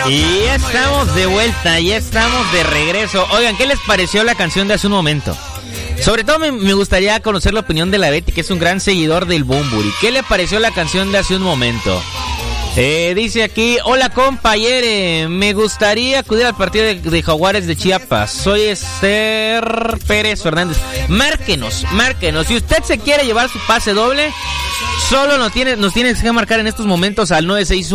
Y ya estamos de vuelta, ya estamos de regreso. Oigan, ¿qué les pareció la canción de hace un momento? Sobre todo me gustaría conocer la opinión de la Betty, que es un gran seguidor del Bunbury. ¿Qué le pareció la canción de hace un momento? Dice aquí, hola compañere, me gustaría acudir al partido de Jaguares de Chiapas. Soy Esther Pérez Fernández. Márquenos. Si usted se quiere llevar su pase doble, solo nos tienes que marcar en estos momentos al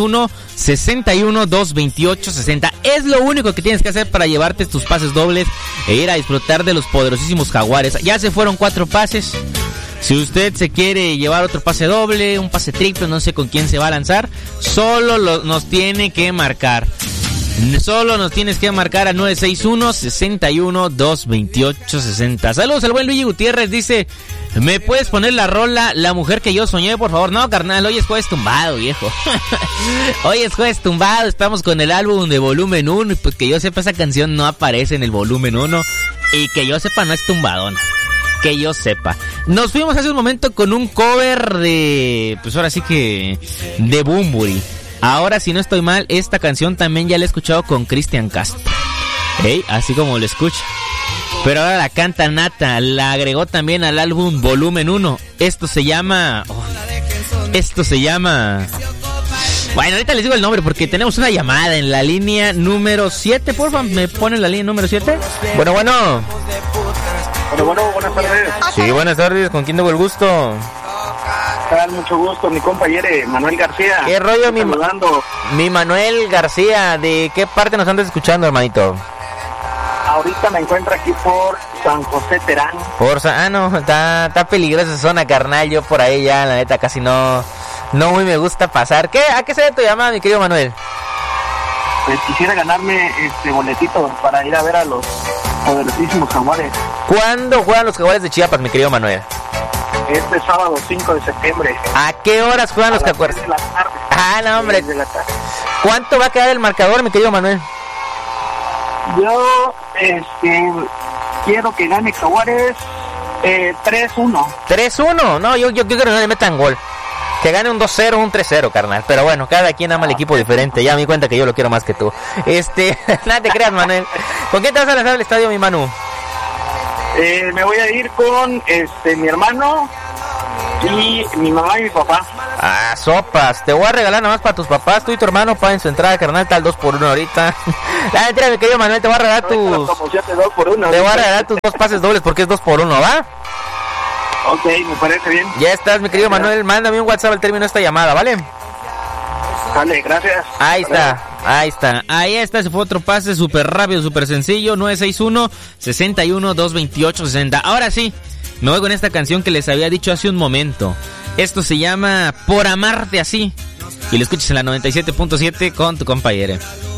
961-61-228-60. Es lo único que tienes que hacer para llevarte tus pases dobles e ir a disfrutar de los poderosísimos Jaguares. Ya se fueron 4 pases. Si usted se quiere llevar otro pase doble, un pase triple, no sé con quién se va a lanzar, solo nos tiene que marcar. Solo nos tienes que marcar al 961-61-228-60. Saludos al buen Luigi Gutiérrez, dice, ¿me puedes poner la rola La Mujer que yo soñé, por favor? No, carnal, hoy es jueves tumbado, viejo. Hoy es jueves tumbado, estamos con el álbum de volumen 1, y pues que yo sepa esa canción no aparece en el volumen 1, y que yo sepa no es tumbadona. Que yo sepa. Nos fuimos hace un momento con un cover de, pues ahora sí que, de Bunbury. Ahora, si no estoy mal, esta canción también ya la he escuchado con Cristian Castro. Así como lo escucha. Pero ahora la canta Nata, la agregó también al álbum Volumen 1. Esto se llama... Bueno, ahorita les digo el nombre porque tenemos una llamada en la línea número 7. Porfa, ¿me ponen la línea número 7? Bueno. Bueno, buenas tardes. Sí, buenas tardes. ¿Con quién tengo el gusto? Mucho gusto, mi compañero Manuel García. ¿Qué rollo, mi Manuel García? ¿De qué parte nos andas escuchando, hermanito? Ahorita me encuentro aquí por San José Terán. No, está peligrosa esa zona, carnal. Yo por ahí ya, la neta, casi no muy me gusta pasar. ¿A qué se debe tu llamada, mi querido Manuel? Pues quisiera ganarme boletito para ir a ver a los poderosísimos Jaguares. ¿Cuándo juegan los Jaguares de Chiapas, mi querido Manuel? Este sábado 5 de septiembre. ¿A qué horas juegan los Jaguares? A las 3 de la tarde. No, hombre. ¿Cuánto va a quedar el marcador, mi querido Manuel? Yo quiero que gane Jaguares 3-1. 3-1, no, yo quiero que no le metan gol. Que gane un 2-0, un 3-0, carnal. Pero bueno, cada quien ama el equipo diferente. Ya me di cuenta que yo lo quiero más que tú. Nada te creas, Manuel. ¿Con quién te vas a lanzar al estadio, mi Manu? Me voy a ir con mi hermano y mi mamá y mi papá. Sopas. Te voy a regalar nada más para tus papás. Tú y tu hermano paguen su entrada, carnal. Tal 2x1 ahorita. La mentira, mi querido Manuel, te voy a regalar te voy a regalar tus 2 pases dobles porque es 2x1, ¿va? Ok, me parece bien. Ya estás, mi querido Manuel. Mándame un WhatsApp al término de esta llamada, ¿vale? Vale, gracias. Ahí está. Se fue otro pase súper rápido, súper sencillo. 961-61-228-60. Ahora sí, me voy con esta canción que les había dicho hace un momento. Esto se llama Por Amarte Así. Y lo escuchas en la 97.7 con tu compañera.